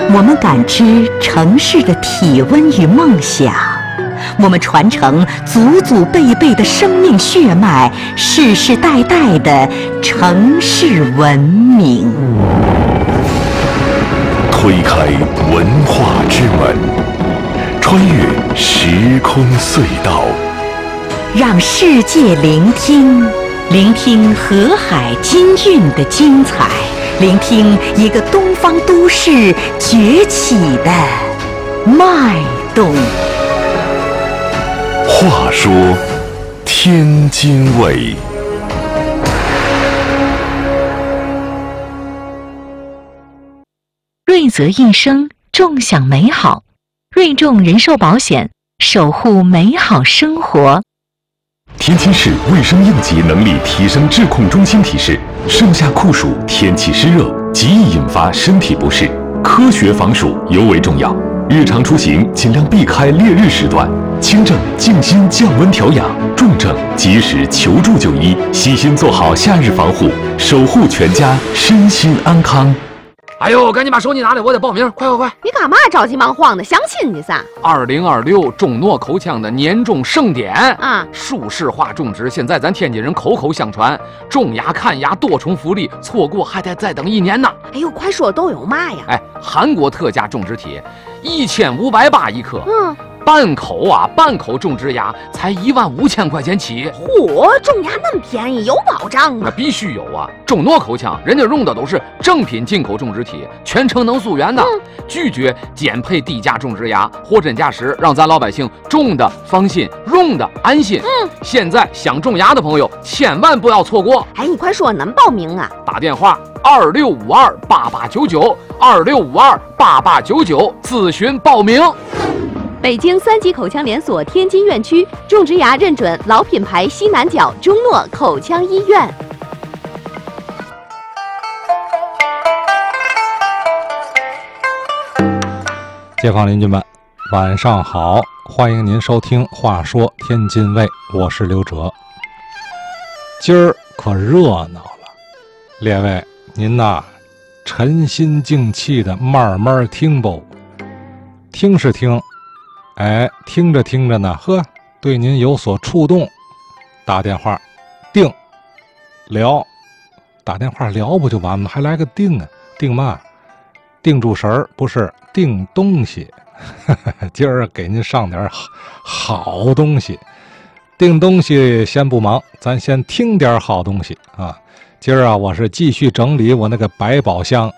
我们感知城市的体温与梦想，我们传承祖祖辈辈的生命血脉，世世代代的城市文明。 推开文化之门，穿越时空隧道， 让世界聆听河海金韵的精彩，聆听一个东方都市崛起的脉动。 话说天津卫。 瑞泽应生，众享美好。瑞众人寿保险，守护美好生活。 天津市卫生应急能力提升治控中心提示：盛夏酷暑，天气湿热，极易引发身体不适，科学防暑尤为重要。日常出行尽量避开烈日时段，轻症静心降温调养，重症及时求助就医，细心做好夏日防护，守护全家身心安康。 哎呦，赶紧把手机拿来，我得报名！快！ 你干嘛着急忙慌的？相亲去噻 ！2026中诺口腔的年终盛典啊！ 舒适化种植，现在咱天津人口口相传，种牙看牙多重福利，错过还得再等1年呢！ 哎呦，快说都有嘛呀？ 韩国特价种植体，1580一颗。半口种植牙才15000块钱起。 嚯，种牙那么便宜，有保障吗？ 那必须有啊！中诺口腔人家用的都是正品进口种植体，全程能溯源的，拒绝减配低价种植牙，货真价实，让咱老百姓种的放心，用的安心。现在想种牙的朋友千万不要错过。 你快说能报名啊？ 打电话26528899，26528899咨询报名。 北京3级口腔连锁天津院区种植牙认准老品牌西南角中诺口腔医院。 街坊邻居们，晚上好，欢迎您收听《话说天津卫》，我是刘哲。今儿可热闹了，列位您呐，沉心静气的慢慢听吧，听是听。听着听着呢，对您有所触动，打电话定聊，打电话聊不就完了，还来个定啊？定嘛？定住神儿，不是定东西。今儿给您上点好东西。定东西先不忙，咱先听点好东西啊。今儿啊，我是继续整理我那个百宝箱，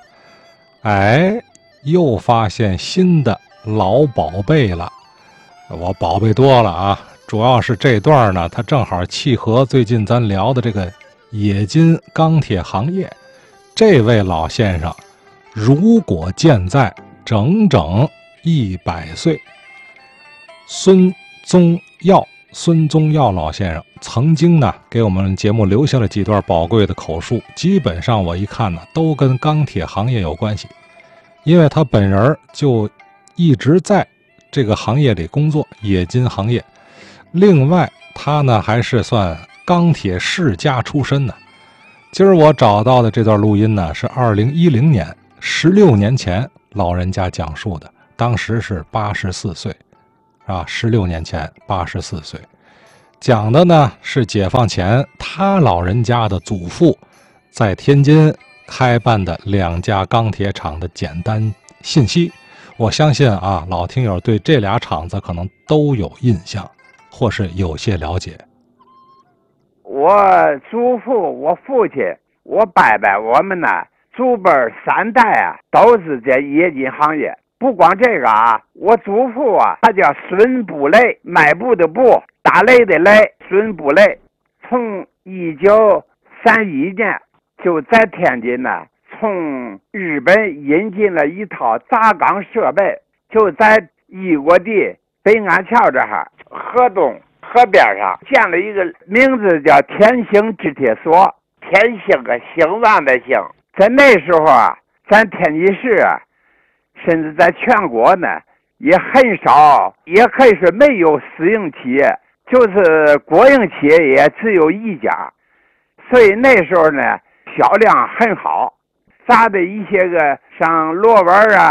又发现新的老宝贝了。我宝贝多了啊，主要是这段呢，它正好契合最近咱聊的这个冶金钢铁行业。这位老先生如果健在，整整100岁。孙宗耀老先生曾经呢给我们节目留下了几段宝贵的口述，基本上我一看呢都跟钢铁行业有关系，因为他本人就一直在这个行业里工作，冶金行业。另外他呢还是算钢铁世家出身呢。今儿我找到的这段录音呢是2010年，16年前老人家讲述的，当时是84岁啊，16年前84岁，讲的呢是解放前他老人家的祖父在天津开办的2家钢铁厂的简单信息。我相信啊，老听友对这俩厂子可能都有印象，或是有些了解。 我祖父、我父亲、我伯伯，我们呢祖辈3代啊，都是在冶金行业。不光这个啊，我祖父啊，他叫孙布雷，迈步的步，打雷的雷，孙布雷。从1931年就在天津呢，从日本引进了一套轧钢设备，就在一国地北安桥这儿河东河边上建了一个名字叫天兴制铁所，天兴个兴旺的兴。在那时候啊，咱天津市啊，甚至在全国呢也很少，也可以说没有私营企业，就是国营企业也只有1家，所以那时候呢销量很好。咱的一些个像螺纹啊、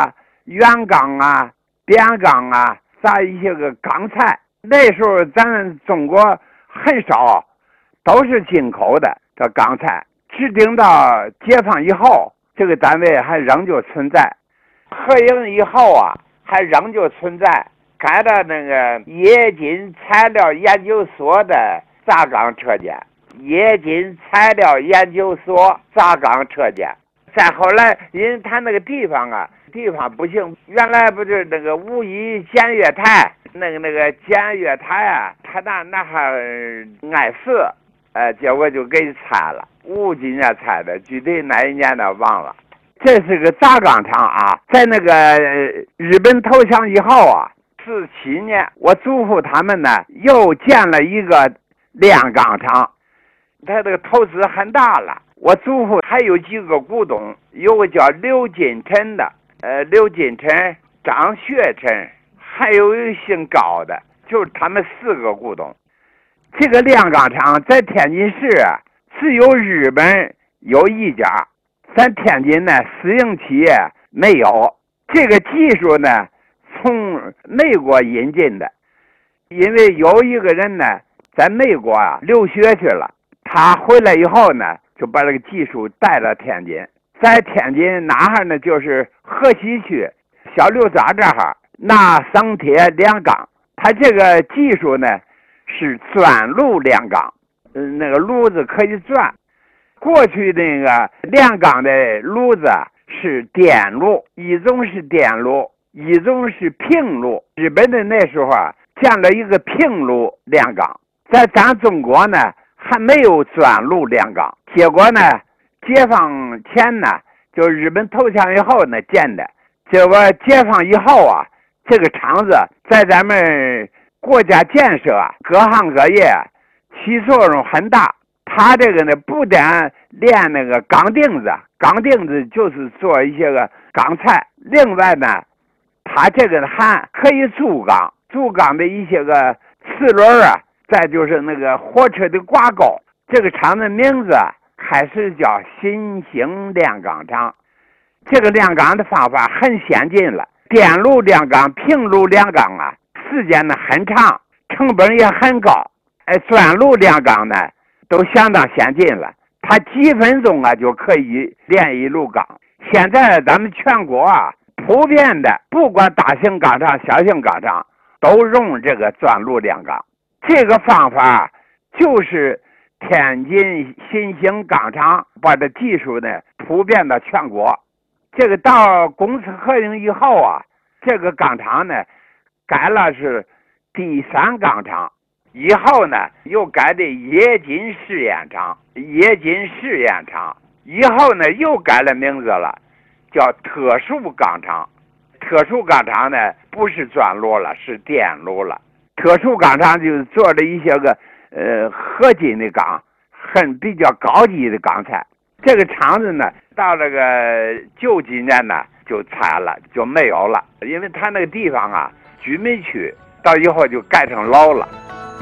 圆钢啊、扁钢啊，啥一些个钢材。那时候咱中国很少，都是进口的这钢材。直顶到解放以后，这个单位还仍旧存在。合营以后啊，还仍旧存在。改了那个冶金材料研究所的轧钢车间，冶金材料研究所轧钢车间。再后来，因为他那个地方不行，原来不是那个武夷检阅台，那个检阅台啊，他那还碍事，结果就给拆了。50几年拆的，具体哪一年的忘了。这是个轧钢厂啊，在那个日本投降以后啊，47年，我祖父他们呢又建了一个炼钢厂，他这个投资很大了。我祖父还有几个股东，有个叫刘金臣的，刘金臣、张学臣，还有一个姓高的，就是他们4个股东。这个炼钢厂在天津市啊，只有日本有一家，咱天津呢私营企业没有。这个技术呢从美国引进的，因为有一个人呢在美国啊留学去了，他回来以后呢就把这个技术带到天津。在天津哪哈呢，就是河西区小刘庄这哈拿生铁炼钢，他这个技术呢是钻炉炼钢，那个炉子可以钻。过去那个炼钢的炉子是电炉，一种是电炉，一种是平炉。日本的那时候啊建了一个平炉炼钢，在咱中国呢还没有钻炉炼钢。结果呢解放前呢就日本投降以后呢建的，结果解放以后啊，这个厂子在咱们国家建设各行各业起作用很大。他这个呢不但炼那个钢钉子，钢钉子就是做一些个钢材，另外呢他这个还可以铸钢，铸钢的一些个齿轮啊，再就是那个火车的挂钩。这个厂的名字开始叫新兴炼钢厂。这个炼钢的方法很先进了，电炉炼钢、平炉炼钢啊，时间呢很长，成本也很高。钻炉炼钢呢都相当先进了，它几分钟啊就可以炼一炉钢。现在咱们全国啊普遍的，不管大型钢厂、小型钢厂，都用这个钻炉炼钢。这个方法就是天津新兴钢厂把这技术呢普遍到全国。这个到公司合营以后啊，这个钢厂呢改了是第3钢厂。以后呢又改的冶金试验厂，冶金试验厂。以后呢又改了名字了，叫特殊钢厂。特殊钢厂呢不是钻炉了，是电炉了。特殊钢厂就是做了一些个合金的钢，比较高级的钢材。这个厂子呢到这个90几年呢就拆了，就没有了，因为它那个地方啊居民区，到以后就改成楼了。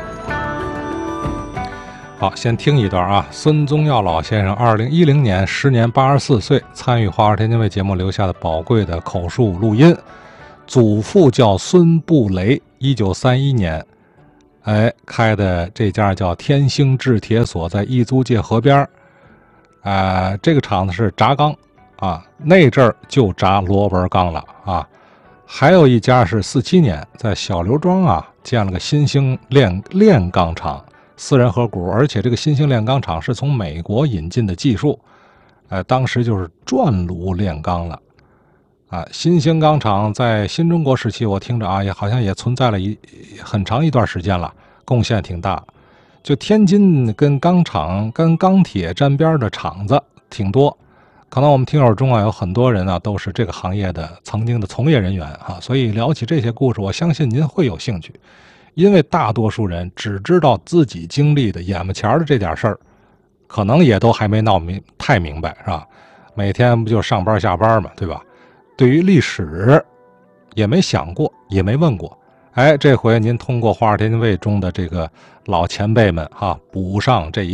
好，先听一段啊。孙宗耀老先生2010年时年84岁，参与《华尔天津卫》节目留下的宝贵的口述录音。祖父叫孙布雷，1931年开的这家叫天兴制铁所，在一租界河边。这个厂子是轧钢啊，那阵儿就轧螺纹钢了啊。还有一家是47年在小刘庄啊建了个新兴炼钢厂，私人合股，而且这个新兴炼钢厂是从美国引进的技术，当时就是转炉炼钢了啊。新兴钢厂在新中国时期，我听着啊，也好像也存在了很长一段时间了，贡献挺大。就天津跟钢厂跟钢铁沾边的厂子挺多，可能我们听友中啊有很多人啊都是这个行业的曾经的从业人员啊，所以聊起这些故事，我相信您会有兴趣。因为大多数人只知道自己经历的眼巴前的这点事儿，可能也都还没太明白，是吧？每天不就上班下班嘛，对吧？对于历史也没想过，也没问过。这回您通过《华尔天津卫》中的这个老前辈们补上这一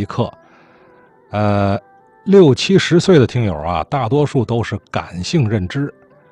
课。60、70岁的听友啊，大多数都是感性认知。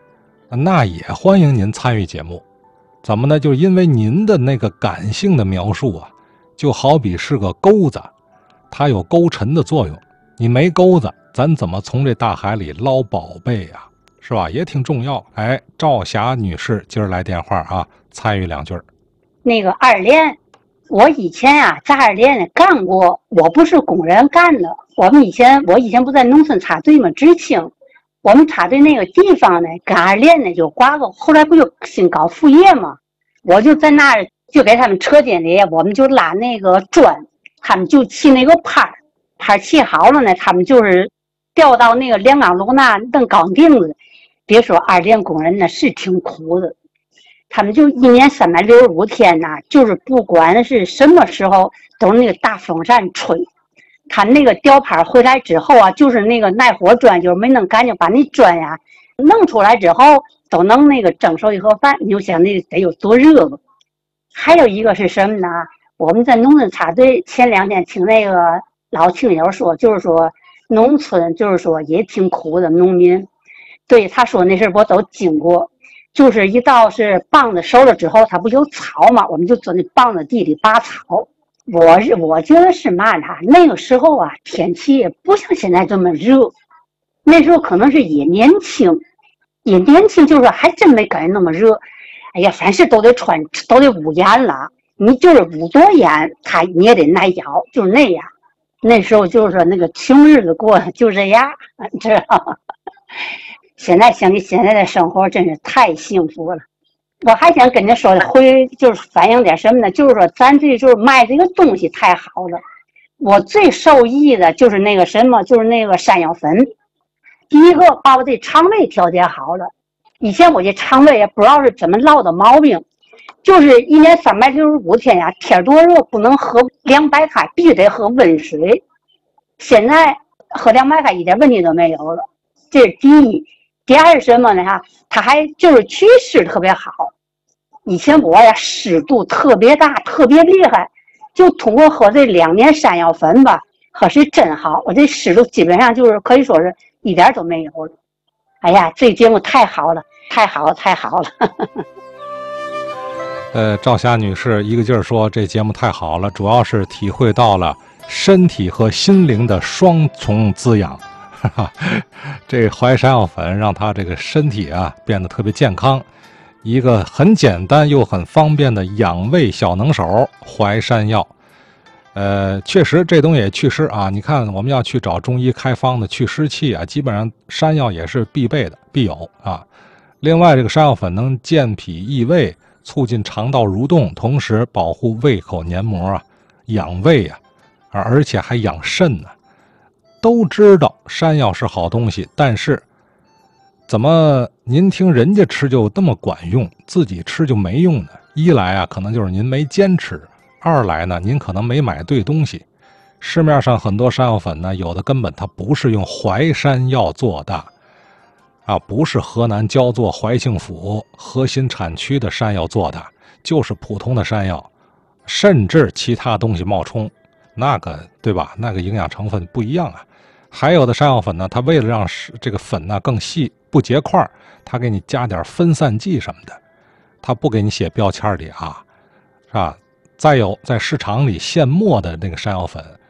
那也欢迎您参与节目。怎么呢？就是因为您的那个感性的描述啊，就好比是个钩子，它有勾沉的作用。你没钩子，咱怎么从这大海里捞宝贝啊？是吧？也挺重要。哎，赵霞女士今儿来电话啊，参与2句。 那个二连，我以前啊在二连干过，我不是工人干的。我以前不在农村插队吗？知青。我们插队那个地方呢，跟二连呢就挂钩，后来不就新搞副业吗？我就在那儿就给他们车间里，我们就拉那个砖，他们就砌那个拍砌好了呢，他们就是吊到那个连岗楼那蹬钢钉子。别说二连工人呢是挺苦的，他们就1年365天呐，就是不管是什么时候都是那个大风扇吹。他那个吊牌回来之后啊，就是那个耐火砖，就是没弄干净，把那砖呀弄出来之后都能那个蒸熟一盒饭，你就想那得有多热吧。还有一个是什么呢？我们在农村插队前2天听那个老亲友说，就是说农村就是说也挺苦的农民。对，他说那事我都经过，就是一到是棒子熟了之后，它不有草嘛，我们就坐那棒子地里拔草。我觉得是嘛呢？那个时候啊，天气也不像现在这么热，那时候可能是也年轻，就是说还真没感觉那么热。哎呀，凡事都得捂严了，你就是捂多严，你也得耐咬，就是那样。那时候就是说那个穷日子过就这样，知道吗？现在想起现在的生活真是太幸福了。我还想跟你说就是反映点什么呢？就是说咱这就是卖这个东西太好了。我最受益的就是那个什么，就是那个山药粉。第一个把我这肠胃调节好了。以前我这肠胃也不知道是怎么落的毛病，就是1年365天呀，天多热不能喝凉白开，必须得喝温水。现在喝凉白开一点问题都没有了，这是第一。第二是什么呢？它还就是祛湿特别好。以前我呀湿度特别大，特别厉害，就通过喝这2年山药粉吧，喝是真好。我这湿度基本上就是可以说是一点都没有了。哎呀，这节目太好了，太好了，太好了。 赵霞女士一个劲儿说这节目太好了，主要是体会到了身体和心灵的双重滋养。这淮山药粉让他这个身体啊变得特别健康，一个很简单又很方便的养胃小能手淮山药。确实这东西也祛湿啊。你看我们要去找中医开方的祛湿气啊，基本上山药也是必备的，必有啊。另外这个山药粉能健脾益胃，促进肠道蠕动，同时保护胃口黏膜啊，养胃啊，而且还养肾呢。都知道山药是好东西，但是怎么您听人家吃就那么管用，自己吃就没用呢？一来啊，可能就是您没坚持；二来呢，您可能没买对东西。市面上很多山药粉呢，有的根本它不是用淮山药做的啊，不是河南焦作怀庆府核心产区的山药做的，就是普通的山药，甚至其他东西冒充，那个对吧？那个营养成分不一样啊。还有的山药粉呢，它为了让这个粉呢更细不结块，它给你加点分散剂什么的，它不给你写标签里啊，是吧？再有在市场里现磨的那个山药粉，